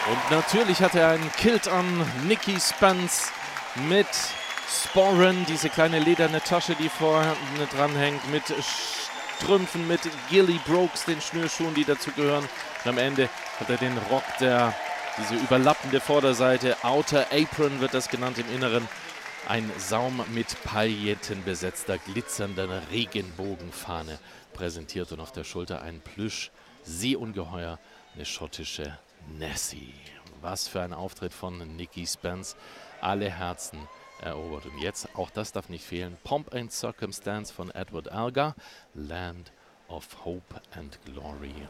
Und natürlich hat er einen Kilt an, Nicky Spence mit Sporran, diese kleine lederne Tasche, die vorne dranhängt, mit Strümpfen, mit Gilly Brooks, den Schnürschuhen, die dazu gehören. Und am Ende hat er den Rock, diese überlappende Vorderseite, Outer Apron wird das genannt im Inneren. Ein Saum mit Pailletten besetzter, glitzernder Regenbogenfahne präsentiert und auf der Schulter ein Plüsch-Seeungeheuer, eine schottische Nessie. Was für ein Auftritt von Nicky Spence. Alle Herzen erobert. Und jetzt, auch das darf nicht fehlen, Pomp and Circumstance von Edward Elgar, Land of Hope and Glory